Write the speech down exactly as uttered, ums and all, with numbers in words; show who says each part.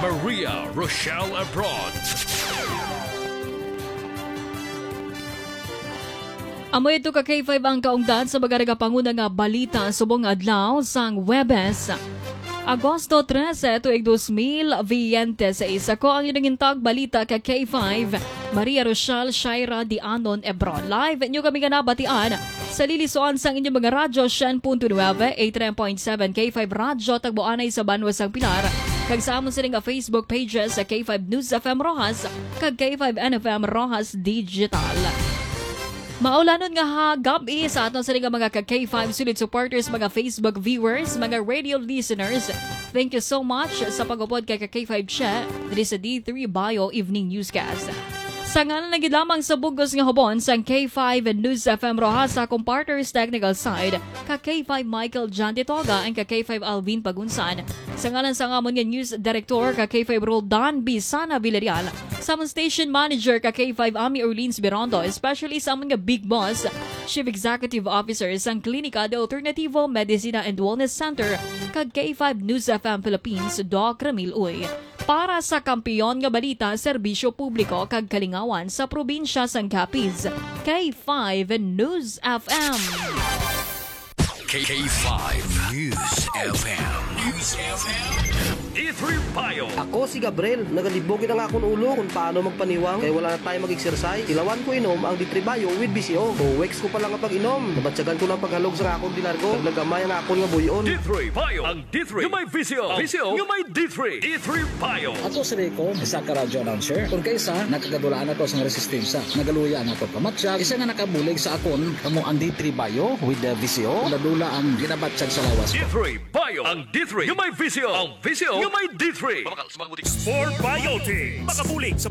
Speaker 1: Maria Rochelle Abroad.
Speaker 2: Amoy ito ka K five ang kaungdan sa bagaraga panguna nga balita subong adlaw sang Webes. Agosto trese, tuig dos mil veintiséis. Ako ang inangintag balita ka K five. Maria Rochelle Shaira Dianon Ebron. Live inyo kami ganabatian sa lilisuan sang inyong mga radyo one oh nine, eighty-three point seven K five Radyo Tagboanay sa Banwas ang Pilar. Kag sa amon sining nga Facebook pages sa K five News F M Rojas kag K five N F M Rojas Digital. Maulanon nga ha gabi sa aton sa mga ka-K five sulit supporters, mga Facebook viewers, mga radio listeners. Thank you so much sa pag-upod kay ka-K five siya dito sa D three Bio Evening Newscast. Sa ngalan na lamang sa bugos nga hubon sa K five News F M Rojas sa Comparters Technical Side, ka-K five Michael John Titoga and ka-K five Alvin Pagunsan. Sa ngalan sa ngamon nga News Director, ka-K five Roldan Bisana Villarreal. Sa amon Station Manager, ka-K five Ami Orleans Birondo, especially sa amon nga Big Boss, Chief Executive Officer sang Klinika de Alternativo Medicina and Wellness Center, kag-K five News F M Philippines, Doc Ramil Uy. Para sa kampiyon nga balita, serbisyo publiko kag kalingawan sa probinsya sang Capiz, K five News F M.
Speaker 1: K five News F M. News F M. D three Bio.
Speaker 3: Ako si Gabriel, nagalibogin ang akong ulo kung paano magpaniwang kaya wala na tayo mag-exercise. Ilawan ko inom ang D three Bio with B C O. O weeks ko pa lang ang pag-inom. Nabatsagan ko lang paghalog sa akong dinargo. Naglagamay ang akong nga buyon.
Speaker 1: D three Bio. Ang D three. Yung may V C O. V C O. Yung may D three. D three Bio.
Speaker 4: Ako si Rico, isa ka radyo announcer. Kung kaysa, nakagadulaan ako sa resistensya. Nagaluya na ako pamatsyag. Isa nga nakabulig sa akon, kamo ang D three Bio with the V C O. Nadula ang ginabatsyag sa lawas
Speaker 1: D
Speaker 4: ko.
Speaker 1: three Bio. Ang D three. Yung may V C O. Ang V C O. Yung may D three.
Speaker 5: Sport Biotic. Makabulig sa